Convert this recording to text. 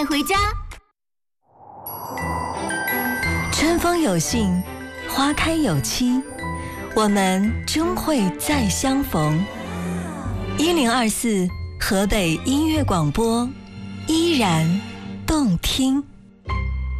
带回家。 春风有信，花开有期，我们终会再相逢。1024河北音乐广播，依然动听。